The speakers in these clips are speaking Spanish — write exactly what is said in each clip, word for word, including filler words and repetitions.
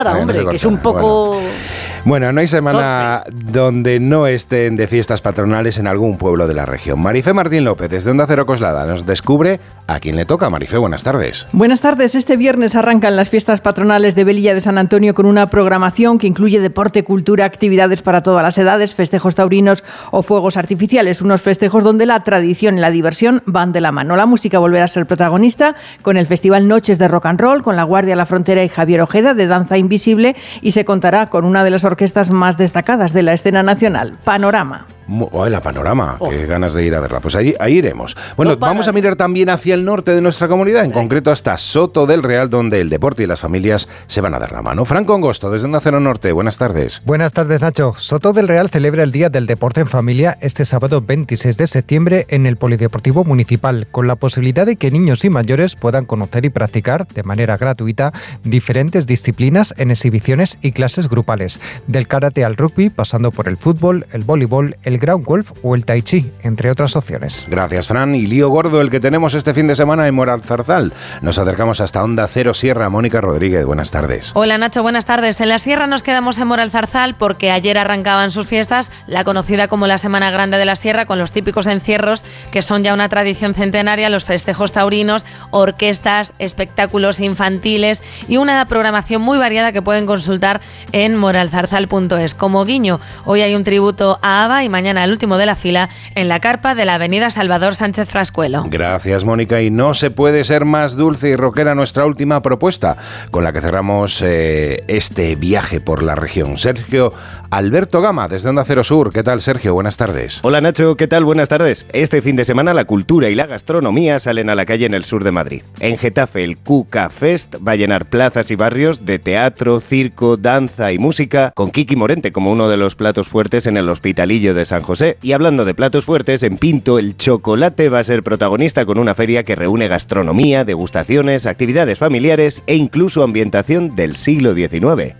hombre, no que es un poco... Bueno. Bueno, no hay semana Torpe. donde no estén de fiestas patronales en algún pueblo de la región. Marifé Martín López, desde Onda Cero Coslada, nos descubre a quién le toca. Marifé, buenas tardes. Buenas tardes. Este viernes arrancan las fiestas patronales de Velilla de San Antonio con una programación que incluye deporte, cultura, actividades para todas las edades, festejos taurinos o fuegos artificiales. Unos festejos donde la tradición y la diversión van de la mano. La música volverá a ser protagonista con el Festival Noches de Rock and Roll, con la Guardia La Frontera y Javier Ojeda de Danza Invisible, y se contará con una de las orquestas más destacadas de la escena nacional, Panorama. Oh, la Panorama, oh. Qué ganas de ir a verla. Pues ahí, ahí iremos. Bueno, no vamos a mirar también hacia el norte de nuestra comunidad, en concreto hasta Soto del Real, donde el deporte y las familias se van a dar la mano. Franco Angosto, desde Onda Cero Norte, buenas tardes. Buenas tardes, Nacho. Soto del Real celebra el Día del Deporte en Familia este sábado veintiséis de septiembre en el Polideportivo Municipal, con la posibilidad de que niños y mayores puedan conocer y practicar de manera gratuita diferentes disciplinas en exhibiciones y clases grupales, del karate al rugby, pasando por el fútbol, el voleibol, el ground golf o el tai chi, entre otras opciones. Gracias, Fran. Y lío gordo el que tenemos este fin de semana en Moralzarzal. Nos acercamos hasta Onda Cero Sierra. Mónica Rodríguez, buenas tardes. Hola, Nacho, buenas tardes. En la Sierra nos quedamos en Moralzarzal porque ayer arrancaban sus fiestas, la conocida como la Semana Grande de la Sierra, con los típicos encierros que son ya una tradición centenaria, los festejos taurinos, orquestas, espectáculos infantiles y una programación muy variada que pueden consultar en moralzarzal punto es. Como guiño, hoy hay un tributo a ABBA y mañana el último de la fila en la carpa de la avenida Salvador Sánchez Frascuelo. Gracias, Mónica. Y no se puede ser más dulce y rockera nuestra última propuesta, con la que cerramos eh, este viaje por la región. Sergio Alberto Gama, desde Onda Cero Sur. ¿Qué tal, Sergio? Buenas tardes. Hola, Nacho. ¿Qué tal? Buenas tardes. Este fin de semana la cultura y la gastronomía salen a la calle en el sur de Madrid. En Getafe, el Cuca Fest va a llenar plazas y barrios de teatro, circo, danza y música, con Kiki Morente como uno de los platos fuertes en el Hospitalillo de San José. Y hablando de platos fuertes, en Pinto el chocolate va a ser protagonista con una feria que reúne gastronomía, degustaciones, actividades familiares e incluso ambientación del siglo diecinueve.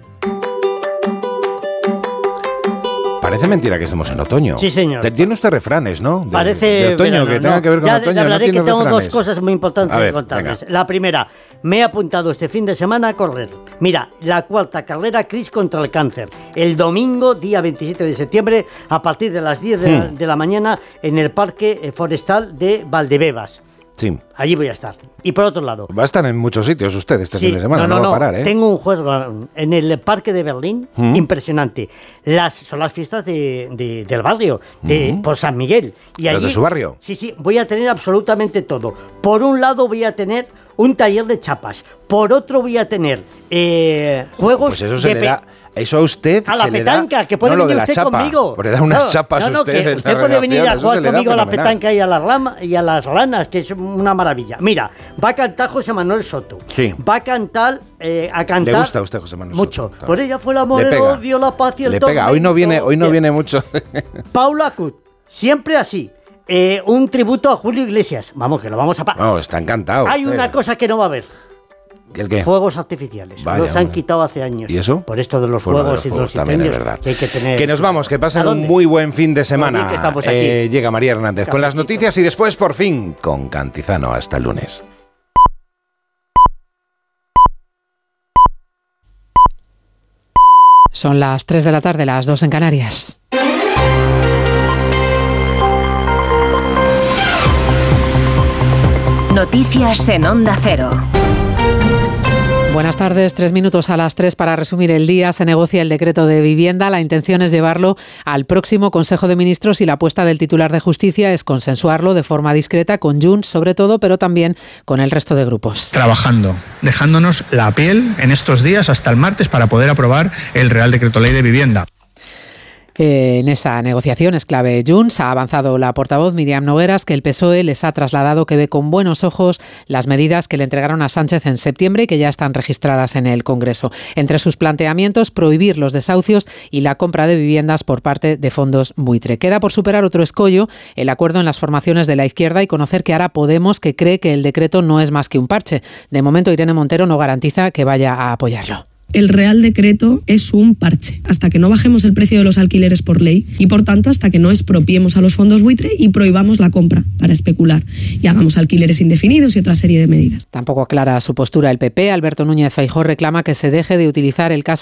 Parece mentira que estemos en otoño. Sí, señor. Tiene usted refranes, ¿no? De, Parece de otoño, verano, que tenga no. que ver con ya, otoño. Ya hablaré no que tengo refranes. dos cosas muy importantes ver, que contarles. Venga. La primera, me he apuntado este fin de semana a correr. Mira, la cuarta carrera Cris contra el cáncer. El domingo, día veintisiete de septiembre, a partir de las diez de, hmm. la, de la mañana, en el Parque Forestal de Valdebebas. Sí. Allí voy a estar. Y por otro lado... Va a estar en muchos sitios usted este sí, fin de semana, no, no, no va a parar, ¿eh? Tengo un juego en el Parque de Berlín, ¿Mm? impresionante. Las, son las fiestas de, de, del barrio, de, ¿Mm? por San Miguel. Y allí, ¿Las de su barrio? Sí, sí, voy a tener absolutamente todo. Por un lado voy a tener un taller de chapas. Por otro voy a tener eh, juegos pues eso se de... le da... Eso a usted a la se petanca, le da, que puede no, venir lo de usted la chapa, conmigo. Porque da unas no, chapas no, no, usted. Que en usted la puede venir a jugar conmigo a la fenomenal. petanca y a las rama, y a las ranas, que es una maravilla. Mira, va a cantar José Manuel Soto. Sí. Va a cantar, eh, a cantar. ¿Le gusta a usted José Manuel mucho. Soto? Por ella fue el amor, el odio, la paz y el Le tormento. pega. Hoy no viene, hoy no viene mucho. Paula Cut, siempre así. Eh, un tributo a Julio Iglesias. Vamos, que lo vamos a pagar. No, está encantado. Hay usted. una cosa que no va a haber. ¿El qué? Fuegos artificiales. Vaya, los han hombre. quitado hace años. ¿Y eso? Por esto de los Por lo fuegos de y de los también incendios. es verdad. Que, hay que, tener... que nos vamos, que pasen un muy buen fin de semana. Que estamos aquí. Eh, llega María Hernández con las noticias y después, por fin, con Cantizano. Hasta el lunes. Son las tres de la tarde, las dos en Canarias. Noticias en Onda Cero. Buenas tardes, tres minutos a las tres para resumir el día. Se negocia el decreto de vivienda. La intención es llevarlo al próximo Consejo de Ministros y la apuesta del titular de Justicia es consensuarlo de forma discreta con Junts, sobre todo, pero también con el resto de grupos. Trabajando, dejándonos la piel en estos días hasta el martes para poder aprobar el Real Decreto Ley de Vivienda. En esa negociación es clave Junts. Ha avanzado la portavoz Miriam Nogueras que el P S O E les ha trasladado que ve con buenos ojos las medidas que le entregaron a Sánchez en septiembre y que ya están registradas en el Congreso. Entre sus planteamientos, prohibir los desahucios y la compra de viviendas por parte de fondos buitre. Queda por superar otro escollo, el acuerdo en las formaciones de la izquierda y conocer que hará Podemos, que cree que el decreto no es más que un parche. De momento, Irene Montero no garantiza que vaya a apoyarlo. el Real Decreto es un parche, hasta que no bajemos el precio de los alquileres por ley y, por tanto, hasta que no expropiemos a los fondos buitre y prohibamos la compra para especular y hagamos alquileres indefinidos y otra serie de medidas. Tampoco aclara su postura el P P. Alberto Núñez Feijóo reclama que se deje de utilizar el caso